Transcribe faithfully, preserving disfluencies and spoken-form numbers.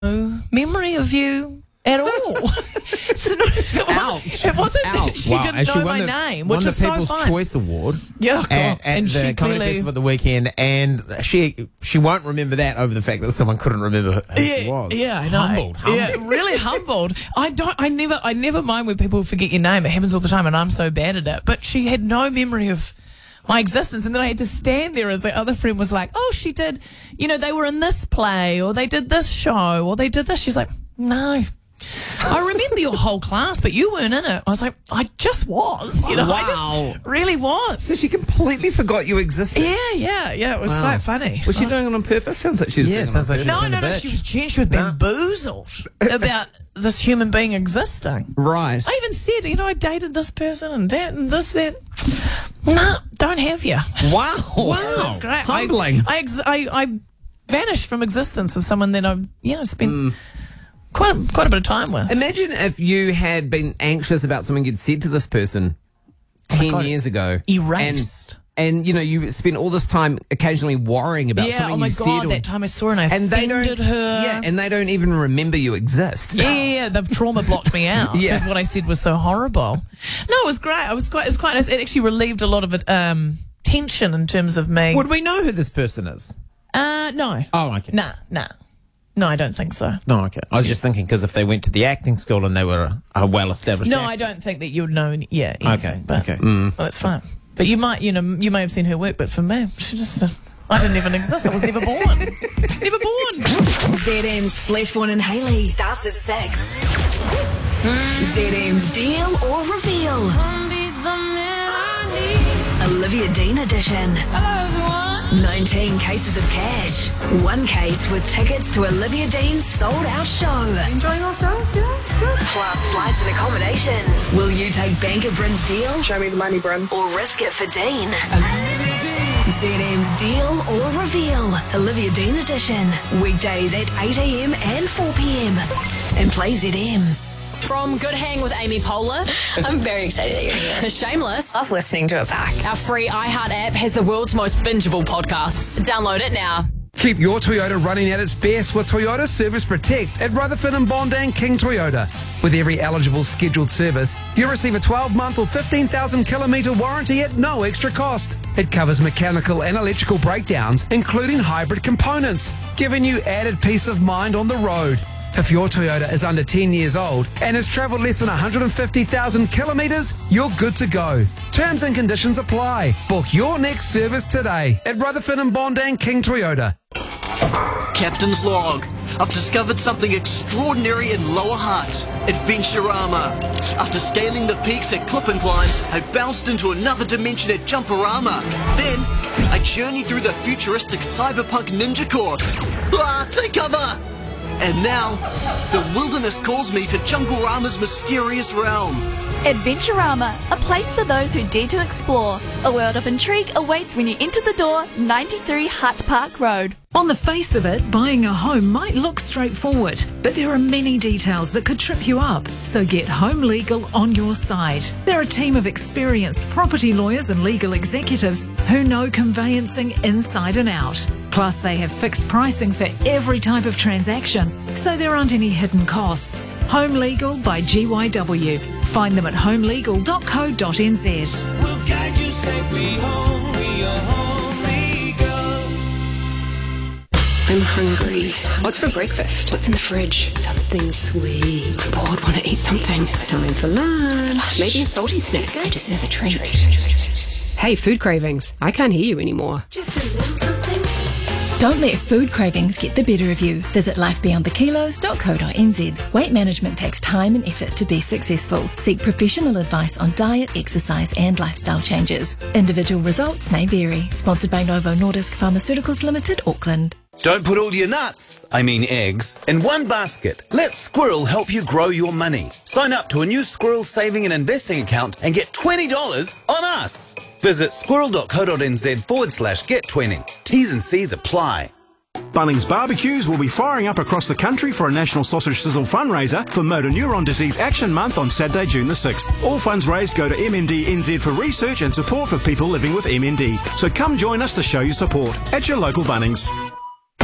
no memory of you at all. It's not, it, Ouch. it wasn't Ouch. that she Wow, didn't and she know won my the, name, won which the is so People's fine. Choice Award. Yeah, God. at, at and the she Comedy clearly, Festival at the weekend, and she she won't remember that over the fact that someone couldn't remember who yeah, she was. Yeah, I know. Humbled, humbled. Yeah, really humbled. I don't. I never. I never mind when people forget your name. It happens all the time, and I'm so bad at it. But she had no memory of my existence, and then I had to stand there as the other friend was like, "Oh, she did. You know, they were in this play, or they did this show, or they did this." She's like, "No." I remember your whole class, but you weren't in it. I was like, I just was, you know, Wow. I just really was. So she completely forgot you existed. Yeah, yeah, yeah. It was Wow. quite funny. Was she doing it on purpose? Sounds like she was Yeah, doing sounds it on like she purpose. No, being no, a no. bitch. She was she was bamboozled about this human being existing. Right. I even said, you know, I dated this person and that and this, that. Nah, don't have you. Wow. Wow. That's great. Humbling. I, I, ex- I, I vanished from existence of someone that I've, you know, spent Mm. quite, a, quite a bit of time with. Imagine if you had been anxious about something you'd said to this person ten God. years ago. Erased. And, and, you know, you spent all this time occasionally worrying about Yeah, something oh my you God, said. Or, that time I saw her and I and they don't, offended her. Yeah, and they don't even remember you exist. Yeah, yeah, yeah. They've trauma blocked me out Yeah. because what I said was so horrible. No, it was great. I was quite. It was quite. It actually relieved a lot of it, um, tension in terms of me. Would we know who this person is? Uh, no. Oh, okay. Nah, nah. No, I don't think so. No, okay. I was just thinking because if they went to the acting school and they were a, a well-established No, actor. I don't think that you would know. Any, yeah. anything, Okay, But, okay. Well, that's fine. But you might, you know, you may have seen her work. But for me, she just. Uh, I didn't even exist. I was never born. Never born. Z M's Fleshborn and Hayley starts at six. Z M's Deal or Reveal. Olivia Dean edition. nineteen cases of cash. One case with tickets to Olivia Dean's sold-out show. Enjoying ourselves, yeah, it's good. Plus flights and accommodation. Will you take Bank of Bryn's deal Show me the money, Bryn. or risk it for Dean? Z M's Deal or Reveal. Olivia Dean edition. Weekdays at eight a.m. and four p.m. And play Z M. From Good Hang with Amy Poehler I'm very excited that you're here. to Shameless, Love listening to it back. our free iHeart app has the world's most bingeable podcasts. Download it now. Keep your Toyota running at its best with Toyota Service Protect at Rutherford and Bondang King Toyota. With every eligible scheduled service, you receive a twelve-month or fifteen thousand kilometre warranty at no extra cost. It covers mechanical and electrical breakdowns, including hybrid components, giving you added peace of mind on the road. If your Toyota is under ten years old and has travelled less than one hundred fifty thousand kilometres, you're good to go. Terms and conditions apply. Book your next service today at Rutherford and Bondang King Toyota. Captain's log. I've discovered something extraordinary in Lower Hutt. Adventurama. After scaling the peaks at Clip and Climb, I bounced into another dimension at Jumperama. Then, I journeyed through the futuristic cyberpunk ninja course. Ah, take cover! And now, the wilderness calls me to Junglerama's mysterious realm. Adventurama, a place for those who dare to explore. A world of intrigue awaits when you enter the door, ninety-three Hutt Park Road. On the face of it, buying a home might look straightforward, but there are many details that could trip you up. So get Home Legal on your side. They're a team of experienced property lawyers and legal executives who know conveyancing inside and out. Plus, they have fixed pricing for every type of transaction, so there aren't any hidden costs. Home Legal by G Y W. Find them at home legal dot co dot n z. We'll guide you safely home. We are Home Legal. I'm hungry. What's for breakfast? What's in the fridge? Something sweet. I'm bored, want to eat something. It's time for lunch. Maybe a salty snack. I deserve a treat. Hey, food cravings. I can't hear you anymore. Just a little something. Don't let food cravings get the better of you. Visit life beyond the kilos dot co dot n z. Weight management takes time and effort to be successful. Seek professional advice on diet, exercise and lifestyle changes. Individual results may vary. Sponsored by Novo Nordisk Pharmaceuticals Limited, Auckland. Don't put all your nuts, I mean eggs, in one basket. Let Squirrel help you grow your money. Sign up to a new Squirrel saving and investing account and get twenty dollars on us. Visit squirrel dot co dot n z forward slash get twenty. T's and C's apply. Bunnings barbecues will be firing up across the country for a National Sausage Sizzle fundraiser for Motor Neuron Disease Action Month on Saturday, June the sixth. All funds raised go to M N D N Z for research and support for people living with M N D. So come join us to show your support at your local Bunnings.